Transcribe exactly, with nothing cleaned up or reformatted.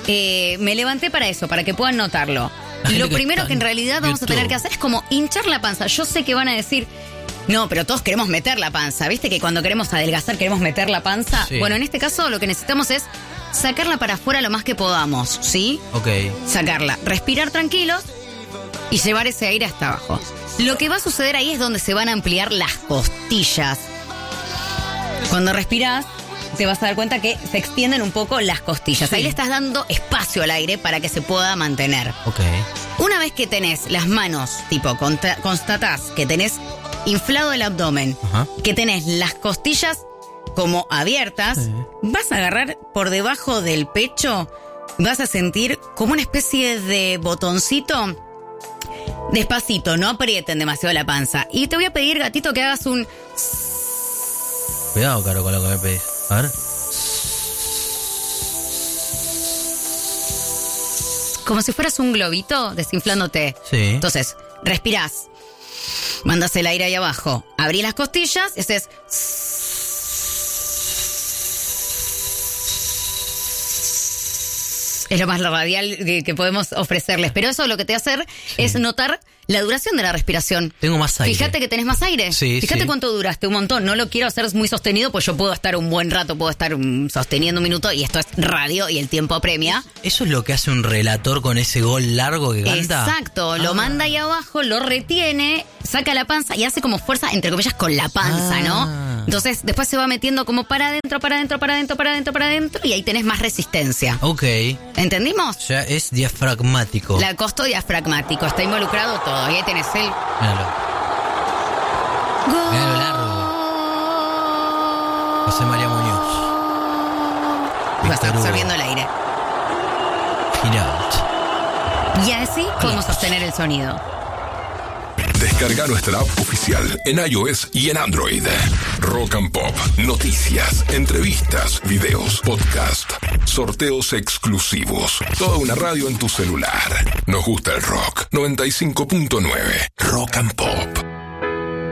eh, me levanté para eso, para que puedan notarlo. Y lo primero que en realidad vamos a tener que hacer es como hinchar la panza. Yo sé que van a decir, no, pero todos queremos meter la panza. ¿Viste que cuando queremos adelgazar queremos meter la panza? Sí. Bueno, en este caso lo que necesitamos es sacarla para afuera lo más que podamos, ¿sí? Ok. Sacarla, respirar tranquilos y llevar ese aire hasta abajo. Lo que va a suceder ahí es donde se van a ampliar las costillas. Cuando respirás, te vas a dar cuenta que se extienden un poco las costillas. Sí. Ahí le estás dando espacio al aire para que se pueda mantener. Ok. Una vez que tenés las manos, tipo, contra- constatás que tenés inflado el abdomen, Ajá. que tenés las costillas como abiertas, Sí. vas a agarrar por debajo del pecho, vas a sentir como una especie de botoncito. Despacito, no aprieten demasiado la panza. Y te voy a pedir, gatito, que hagas un... Cuidado, Caro, con lo que me pedís. A ver. Como si fueras un globito desinflándote. Sí. Entonces, respirás. Mandas el aire ahí abajo. Abrís las costillas y haces... Es lo más radial que, que podemos ofrecerles. Pero eso lo que te va a hacer Sí. es notar la duración de la respiración. Tengo más aire. Fíjate que tenés más aire. Sí, Fíjate sí. cuánto duraste, un montón. No lo quiero hacer muy sostenido, pues yo puedo estar un buen rato, puedo estar um, sosteniendo un minuto y esto es radio y el tiempo apremia. ¿Eso es lo que hace un relator con ese gol largo que canta? Exacto, lo Ah. manda ahí abajo, lo retiene, saca la panza y hace como fuerza, entre comillas, con la panza, Ah. ¿no? Entonces después se va metiendo como para adentro, para adentro, para adentro, para adentro, para adentro y ahí tenés más resistencia. Ok. ¿Entendimos? O sea, es diafragmático. La costo diafragmático, está involucrado todo. Y ahí tenés el... Míralo. Mirá lo largo. José María Muñoz. Va a estar Víctor Hugo. absorbiendo el aire. Giraud. Y así podemos sostener el sonido. Descarga nuestra app oficial en iOS y en Android. Rock and Pop, noticias, entrevistas, videos, podcast, sorteos exclusivos. Toda una radio en tu celular. Nos gusta el rock. noventa y cinco punto nueve. Rock and Pop.